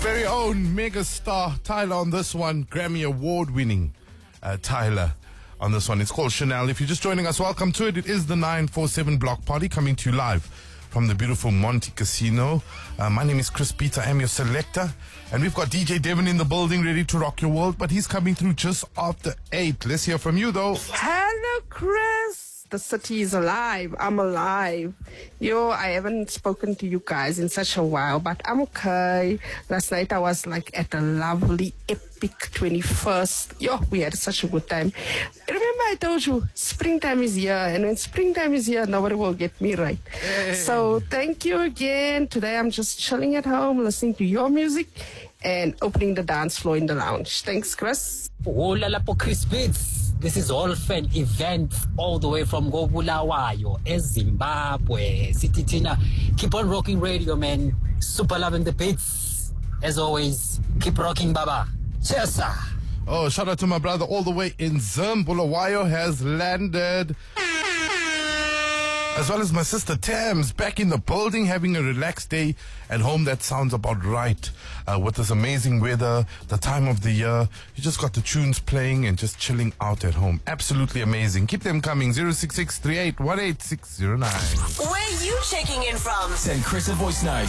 Very own mega star Tyler on this one, Grammy award winning Tyler on this one. It's called Chanel. If you're just joining us, welcome to it. It is the 947 Block Party coming to you live from the beautiful Monte Casino. My name is Chris Peter. I'm your selector. And we've got DJ Devin in the building ready to rock your world, but he's coming through just after 8. Let's hear from you though. Hello, Chris. The city is alive. I'm alive. I haven't spoken to you guys in such a while, but I'm okay. Last night I was like at a lovely, epic 21st. We had such a good time. Remember I told you, springtime is here, and when springtime is here, nobody will get me right. Hey. So thank you again. Today I'm just chilling at home, listening to your music, and opening the dance floor in the lounge. Thanks, Chris. Hola la po Chris Beats. This is all fan event all the way from Bulawayo, Zimbabwe. City Tina. Keep on rocking radio, man. Super loving the beats. As always, keep rocking, Baba. Cheers, sir. Oh, shout out to my brother all the way in Bulawayo has landed. As well as my sister Tams back in the building, having a relaxed day at home. That sounds about right. With this amazing weather, the time of the year, you just got the tunes playing and just chilling out at home. Absolutely amazing. Keep them coming. 06638188609. Where you checking in from? Send Chris a voice note